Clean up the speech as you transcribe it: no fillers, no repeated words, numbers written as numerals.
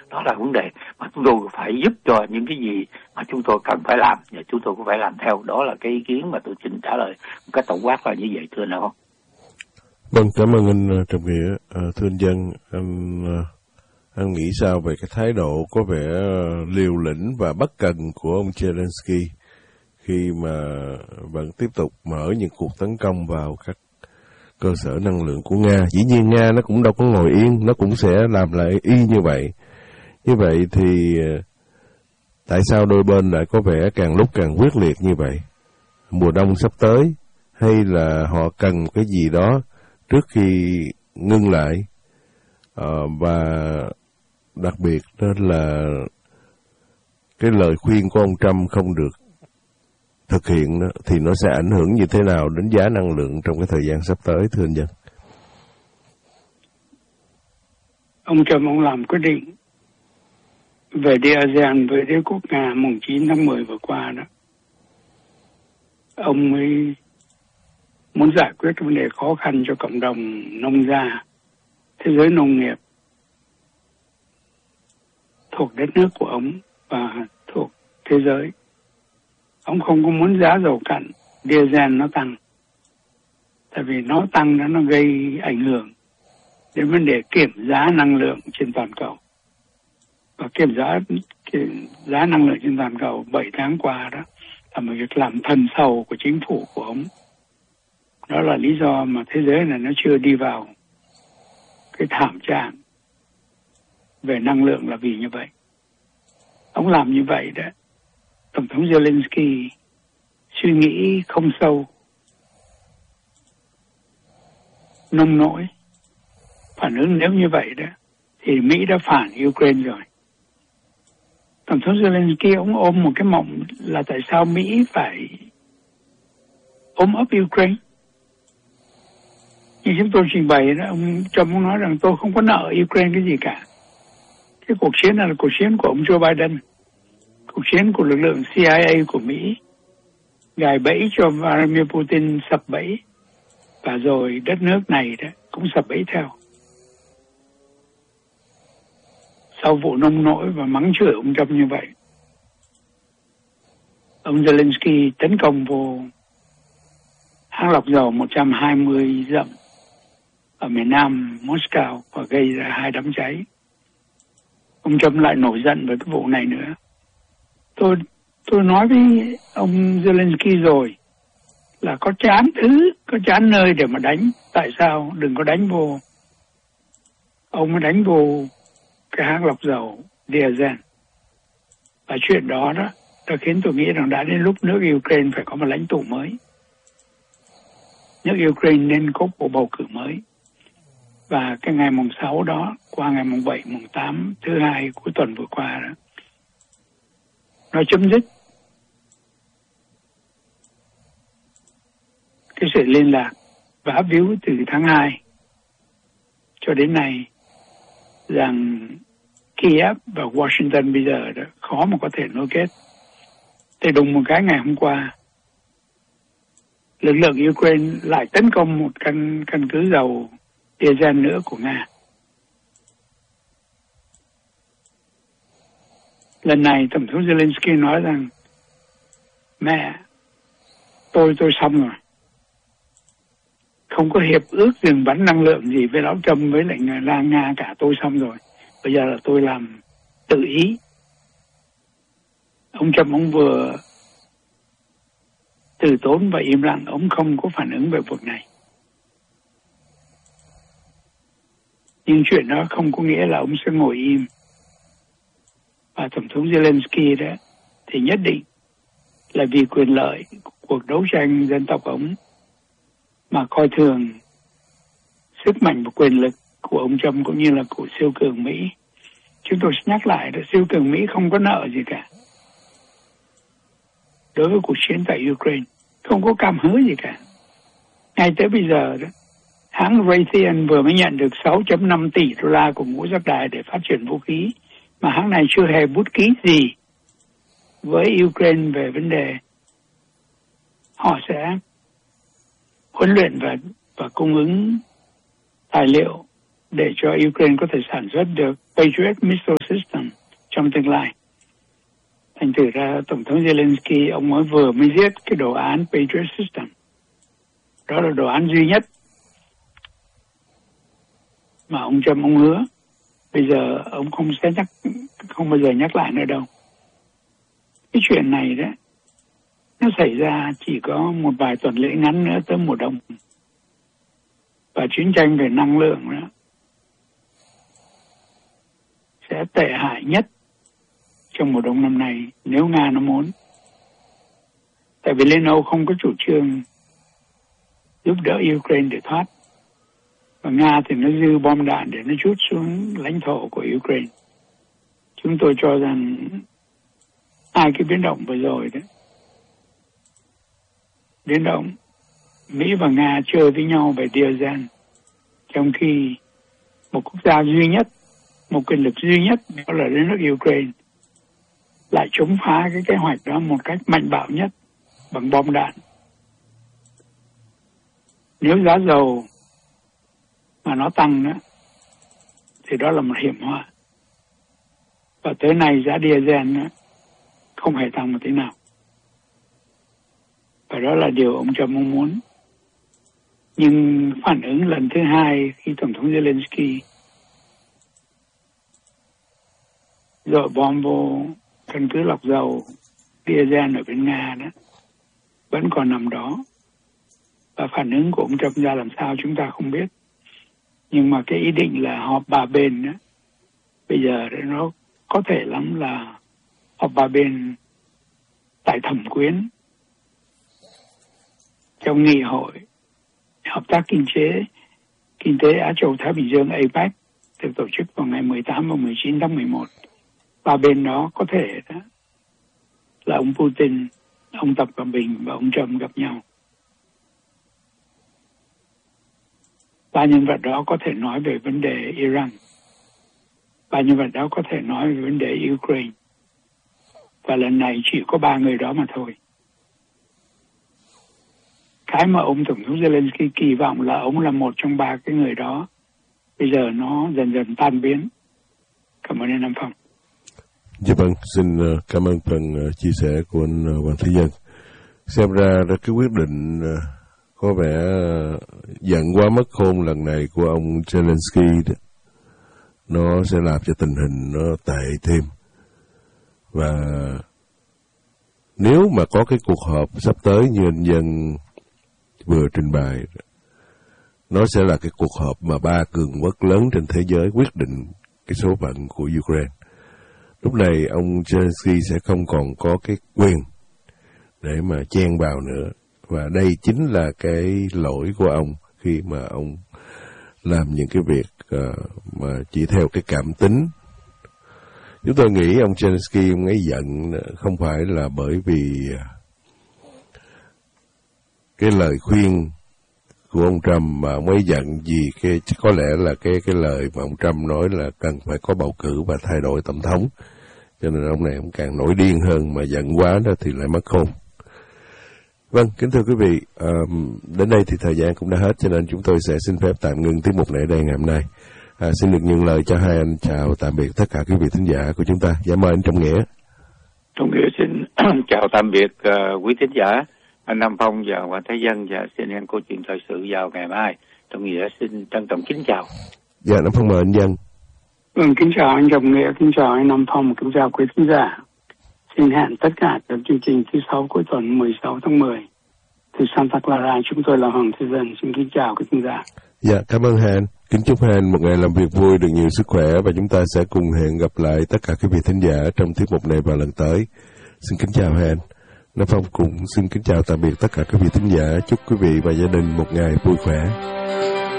Đó là vấn đề mà chúng tôi phải giúp cho những cái gì mà chúng tôi cần phải làm, và chúng tôi cũng phải làm theo. Đó là cái ý kiến mà tôi xin trả lời một cách tổng quát là như vậy, thưa anh Hồng. Vâng, cảm ơn anh Trọng Nghĩa. Thưa anh Dân, anh nghĩ sao về cái thái độ có vẻ liều lĩnh và bất cần của ông Zelensky khi mà vẫn tiếp tục mở những cuộc tấn công vào các cơ sở năng lượng của Nga? Dĩ nhiên Nga nó cũng đâu có ngồi yên, nó cũng sẽ làm lại y như vậy. Như vậy thì tại sao đôi bên lại có vẻ càng lúc càng quyết liệt như vậy? Mùa đông sắp tới, hay là họ cần cái gì đó trước khi ngưng lại? Và đặc biệt đó là cái lời khuyên của ông Trump không được thực hiện đó, thì nó sẽ ảnh hưởng như thế nào đến giá năng lượng trong cái thời gian sắp tới, thưa anh Dân? Ông Trump ông làm quyết định về đi ASEAN với đế quốc Nga mùng 9 tháng 10 vừa qua đó. Ông mới muốn giải quyết vấn đề khó khăn cho cộng đồng nông gia, thế giới nông nghiệp thuộc đất nước của ông và thuộc thế giới. Ông không có muốn giá dầu cặn diesel nó tăng, tại vì nó tăng nó gây ảnh hưởng đến vấn đề kiểm giá năng lượng trên toàn cầu. Và kiểm giá năng lượng trên toàn cầu 7 tháng qua đó là một việc làm thần sầu của chính phủ của ông. Đó là lý do mà thế giới này nó chưa đi vào cái thảm trạng về năng lượng là vì như vậy. Ông làm như vậy đó, Tổng thống Zelensky suy nghĩ không sâu, nông nổi, phản ứng nếu như vậy đó thì Mỹ đã phản Ukraine rồi. Tổng thống Zelensky ông ôm một cái mộng là tại sao Mỹ phải ôm ấp Ukraine. Như chúng tôi trình bày đó, ông Trump nói rằng tôi không có nợ Ukraine cái gì cả. Cái cuộc chiến này là cuộc chiến của ông Joe Biden, cuộc chiến của lực lượng CIA của Mỹ, gài bẫy cho Vladimir Putin sập bẫy, và rồi đất nước này đó cũng sập bẫy theo. Sau vụ nông nổi và mắng chửi ông Trump như vậy, ông Zelensky tấn công vô hãng lọc dầu 120 dặm ở miền nam Moscow và gây ra 2 đám cháy. Ông Trump lại nổi giận với cái vụ này nữa. Tôi nói với ông Zelensky rồi là có chán nơi để mà đánh. Tại sao đừng có đánh vô? Ông mới đánh vô cái hãng lọc dầu diesel. Và chuyện đó đã khiến tôi nghĩ rằng đã đến lúc nước Ukraine phải có một lãnh tụ mới. Nước Ukraine nên có cuộc bầu cử mới. Và cái ngày mùng 6 đó, qua ngày mùng 7, mùng 8, thứ hai cuối tuần vừa qua đó, nó chấm dứt cái sự liên lạc vá víu từ tháng 2 cho đến nay, rằng Kiev và Washington bây giờ đó khó mà có thể nối kết. Thì đùng một cái ngày hôm qua, lực lượng Ukraine lại tấn công một căn cứ dầu diesel nữa của Nga. Lần này Tổng thống Zelensky nói rằng mẹ, tôi xong rồi. Không có hiệp ước dừng bắn năng lượng gì với lão Trump với lại Nga cả, tôi xong rồi. Bây giờ là tôi làm tự ý. Ông Trump ông vừa từ tốn và im lặng, ông không có phản ứng về việc này. Nhưng chuyện đó không có nghĩa là ông sẽ ngồi im. Và Tổng thống Zelensky đó thì nhất định là vì quyền lợi của cuộc đấu tranh dân tộc ông mà coi thường sức mạnh và quyền lực của ông Trump cũng như là của siêu cường Mỹ. Chúng tôi nhắc lại là siêu cường Mỹ không có nợ gì cả đối với cuộc chiến tại Ukraine, không có cam hứa gì cả. Ngay tới bây giờ đó, hãng Raytheon vừa mới nhận được 6.5 tỷ đô la của ngũ giác đài để phát triển vũ khí, mà hãng này chưa hề bút ký gì với Ukraine về vấn đề họ sẽ huấn luyện và cung ứng tài liệu để cho Ukraine có thể sản xuất được Patriot Missile System trong tương lai. Thành thử ra Tổng thống Zelensky ông mới viết cái đồ án Patriot System. Đó là đồ án duy nhất mà ông Trump ông hứa. Bây giờ ông không bao giờ nhắc lại nữa đâu. Cái chuyện này đấy, nó xảy ra chỉ có một vài tuần lễ ngắn nữa tới mùa đông. Và chiến tranh về năng lượng đó sẽ tệ hại nhất trong mùa đông năm nay nếu Nga nó muốn. Tại vì Liên Âu không có chủ trương giúp đỡ Ukraine để thoát. Và Nga thì nó dư bom đạn để nó trút xuống lãnh thổ của Ukraine. Chúng tôi cho rằng hai cái biến động vừa rồi đấy, biến động Mỹ và Nga chơi với nhau về Diesel, trong khi một quốc gia duy nhất, một quyền lực duy nhất đó là đất nước Ukraine lại chống phá cái kế hoạch đó một cách mạnh bạo nhất bằng bom đạn. Nếu giá dầu mà nó tăng đó, thì đó là một hiểm họa. Và tới nay giá diesel đó, không hề tăng một tí nào. Và đó là điều ông Trump mong muốn. Nhưng phản ứng lần thứ hai khi Tổng thống Zelensky dội bom vô căn cứ lọc dầu diesel ở bên Nga đó vẫn còn nằm đó. Và phản ứng của ông Trump ra làm sao chúng ta không biết. Nhưng mà cái ý định là họp ba bên đó, bây giờ nó có thể lắm là họp ba bên tại Thẩm Quyến trong nghị hội hợp tác kinh tế Á Châu Thái Bình Dương APEC được tổ chức vào ngày 18 và 19 tháng 11. Ba bên đó có thể đó là ông Putin, ông Tập Cận Bình và ông Trump gặp nhau. Ba nhân vật đó có thể nói về vấn đề Iran. Ba nhân vật đó có thể nói về vấn đề Ukraine. Và lần này chỉ có ba người đó mà thôi. Cái mà ông Tổng thống Zelensky kỳ vọng là ông là một trong ba cái người đó. Bây giờ nó dần dần tan biến. Cảm ơn anh Nam Phong. Dạ vâng, xin cảm ơn phần chia sẻ của anh Hoàng Thế Dân. Xem ra cái quyết định có vẻ giận quá mất khôn lần này của ông Zelensky đó, nó sẽ làm cho tình hình nó tệ thêm. Và nếu mà có cái cuộc họp sắp tới như anh Dân vừa trình bày, nó sẽ là cái cuộc họp mà ba cường quốc lớn trên thế giới quyết định cái số phận của Ukraine. Lúc này ông Zelensky sẽ không còn có cái quyền để mà chen vào nữa. Và đây chính là cái lỗi của ông khi mà ông làm những cái việc mà chỉ theo cái cảm tính. Chúng tôi nghĩ ông Zelensky ông ấy giận không phải là bởi vì cái lời khuyên của ông Trump mà ông ấy giận vì có lẽ là cái lời mà ông Trump nói là cần phải có bầu cử và thay đổi tổng thống. Cho nên ông này ông càng nổi điên hơn, mà giận quá đó thì lại mất khôn. Vâng, kính thưa quý vị, đến đây thì thời gian cũng đã hết, cho nên chúng tôi sẽ xin phép tạm ngưng tiết mục này đây ngày hôm nay. Xin được nhận lời cho hai anh chào tạm biệt tất cả quý vị thính giả của chúng ta. Dạ mời anh Trọng Nghĩa. Trọng Nghĩa xin chào tạm biệt quý thính giả, anh Nam Phong và Hoàng Thế Dân, và xin hẹn câu chuyện thời sự vào ngày mai. Trọng Nghĩa xin trân trọng kính chào. Dạ, Nam Phong mời anh Dân. Kính chào anh Trọng Nghĩa, kính chào anh Nam Phong, kính chào quý thính giả. Xin hẹn tất cả các chương trình thứ 6 cuối tuần 16 tháng 10. Từ Santa Clara, chúng tôi là Hoàng Thế Dân. Xin kính chào quý thính giả. Dạ, cảm ơn hai anh. Kính chúc hai anh một ngày làm việc vui, được nhiều sức khỏe, và chúng ta sẽ cùng hẹn gặp lại tất cả quý vị thính giả trong tiết mục này vào lần tới. Xin kính chào hai anh. Nam Phong cùng xin kính chào tạm biệt tất cả quý vị thính giả. Chúc quý vị và gia đình một ngày vui khỏe.